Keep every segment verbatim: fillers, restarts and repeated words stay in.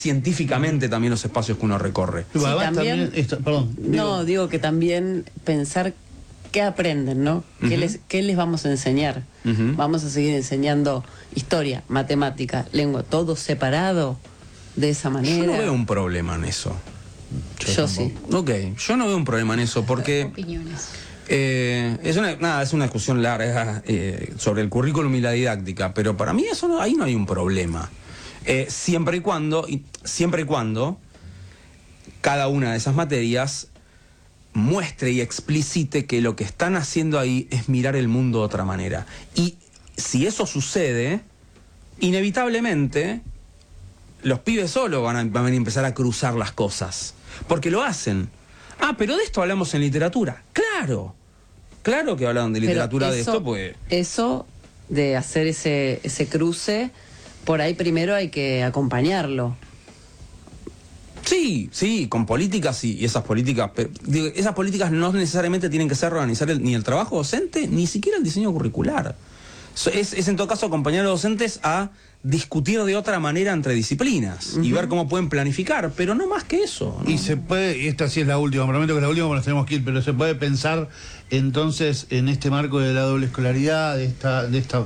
científicamente también los espacios que uno recorre. Sí, también, también esto, perdón, digo, no, digo que también pensar qué aprenden, ¿no? Uh-huh. ¿Qué les, qué les vamos a enseñar? Uh-huh. Vamos a seguir enseñando historia, matemática, lengua, todo separado de esa manera. Yo no veo un problema en eso. Yo, yo sí. Ok, yo no veo un problema en eso porque... Opiniones. Eh, es una nada es una discusión larga eh, sobre el currículum y la didáctica, pero para mí eso no, ahí no hay un problema. Eh, siempre y cuando y, siempre y cuando cada una de esas materias muestre y explicite que lo que están haciendo ahí es mirar el mundo de otra manera. Y si eso sucede, inevitablemente los pibes solo van a, van a empezar a cruzar las cosas, porque lo hacen. Ah, pero de esto hablamos en literatura. Claro, claro que hablan de literatura Pero de eso, esto, pues... Eso de hacer ese, ese cruce, por ahí primero hay que acompañarlo. Sí, sí, con políticas y, y esas políticas, pero, digo, esas políticas no necesariamente tienen que ser organizar el, ni el trabajo docente, ni siquiera el diseño curricular. Es, es en todo caso acompañar a los docentes a discutir de otra manera entre disciplinas uh-huh. y ver cómo pueden planificar, pero no más que eso, ¿no? Y se puede, y esta sí es la última, prometo que es la última, porque nos tenemos que ir, pero se puede pensar entonces en este marco de la doble escolaridad, de esta, de esta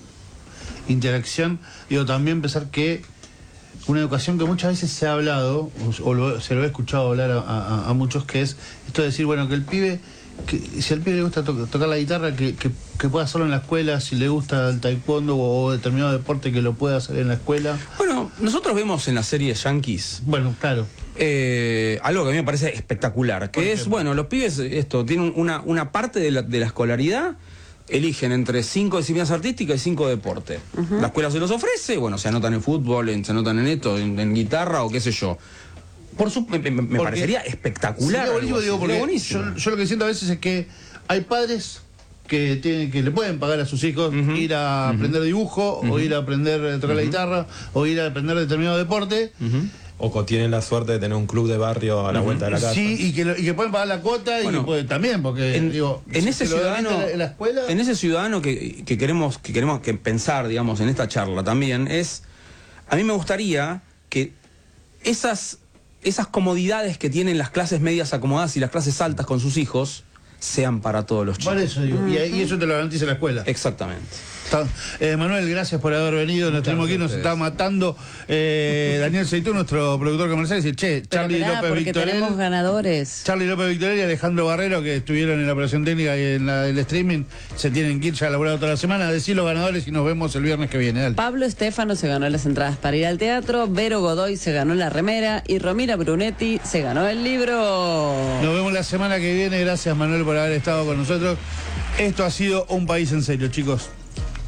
interacción, digo, también pensar que una educación que muchas veces se ha hablado, o, o lo, se lo he escuchado hablar a, a, a muchos, que es esto de decir, bueno, que el pibe, que si al pibe le gusta to tocar la guitarra, que, que, que pueda hacerlo en la escuela, si le gusta el taekwondo o, o determinado deporte, que lo pueda hacer en la escuela. Bueno, nosotros vemos en la serie Yankees, bueno, claro, eh, algo que a mí me parece espectacular, que es, bueno, los pibes esto tienen una, una parte de la, de la escolaridad, eligen entre cinco disciplinas artísticas y cinco deportes. Uh-huh. La escuela se los ofrece, bueno, se anotan en fútbol, en, se anotan en esto, en, en guitarra o qué sé yo. Por su, me, me, me parecería espectacular. Sí, buenísimo, digo, porque buenísimo. Yo, yo lo que siento a veces es que hay padres que tienen que le pueden pagar a sus hijos uh-huh. ir a uh-huh. aprender dibujo, uh-huh. o ir a aprender a tocar uh-huh. la guitarra, o ir a aprender determinado deporte. Uh-huh. O tienen la suerte de tener un club de barrio a la uh-huh. vuelta de la casa. Sí, y que, lo, y que pueden pagar la cuota, bueno, y que pueden, también, porque en, digo, en si ese se ciudadano, lo en la escuela, en ese ciudadano que, que queremos que queremos que pensar, digamos, en esta charla también es, a mí me gustaría que esas esas comodidades que tienen las clases medias acomodadas y las clases altas con sus hijos sean para todos los chicos. Por eso digo, uh-huh. y, y eso te lo garantiza la escuela. Exactamente. Está, eh, Manuel, gracias por haber venido. Nos tenemos que ir, nos está matando eh, Daniel Seitú, nuestro productor comercial, dice, che, Charlie Pero, López porque Victorel. tenemos ganadores. Charlie López Victorel y Alejandro Barrero, que estuvieron en la operación técnica y en la, el streaming, se tienen que ir ya a laburar toda la semana. Decir los ganadores y nos vemos el viernes que viene. Dale. Pablo Estefano se ganó las entradas para ir al teatro, Vero Godoy se ganó la remera y Romina Brunetti se ganó el libro. Nos vemos la semana que viene. Gracias, Manuel, por haber estado con nosotros. Esto ha sido Un País en Serio, chicos.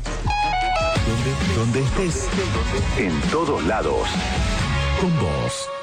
Donde estés, en todos lados, con vos.